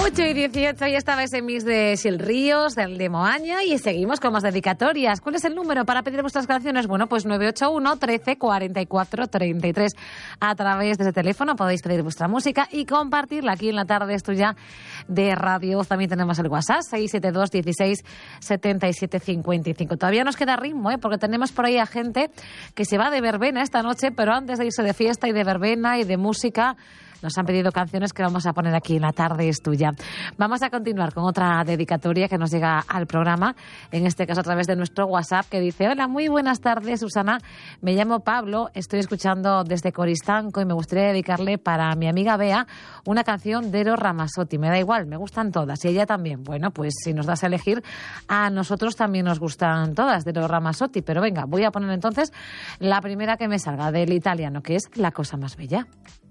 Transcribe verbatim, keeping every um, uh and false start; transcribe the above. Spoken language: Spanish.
ocho y dieciocho, ya estaba ese mix de Sil Ríos, del de Moaña, y seguimos con más dedicatorias. ¿Cuál es el número para pedir vuestras canciones? Bueno, pues nueve ocho uno, trece, cuarenta y cuatro, treinta y tres. A través de ese teléfono podéis pedir vuestra música y compartirla aquí en La Tarde Es Tuya de Radio. También tenemos el WhatsApp, seis siete dos, dieciséis, setenta y siete, cincuenta y cinco. Todavía nos queda ritmo, ¿eh? Porque tenemos por ahí a gente que se va de verbena esta noche, pero antes de irse de fiesta y de verbena y de música, nos han pedido canciones que vamos a poner aquí en La Tarde Es Tuya. Vamos a continuar con otra dedicatoria que nos llega al programa, en este caso a través de nuestro WhatsApp, que dice: hola, muy buenas tardes, Susana. Me llamo Pablo, estoy escuchando desde Coristanco y me gustaría dedicarle para mi amiga Bea una canción de Eros Ramazzotti. Me da igual, me gustan todas y ella también. Bueno, pues si nos das a elegir, a nosotros también nos gustan todas de Eros Ramazzotti. Pero venga, voy a poner entonces la primera que me salga del italiano, que es La cosa más bella.